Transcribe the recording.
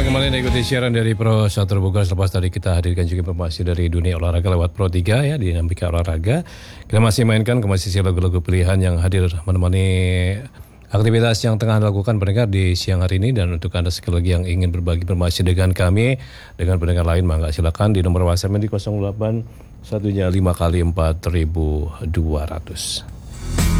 Silakan kembali ikuti siaran dari Pro 1 Terbuka. Selepas tadi kita hadirkan juga informasi dari dunia olahraga lewat Pro 3 ya, Dinamika Olahraga. Kita masih mainkan komposisi lagu-lagu pilihan yang hadir menemani aktivitas yang tengah dilakukan pendengar di siang hari ini. Dan untuk Anda sekali lagi yang ingin berbagi informasi dengan kami, dengan pendengar lain, maka silakan di nomor WhatsApp di 08 1 5 kali 4200.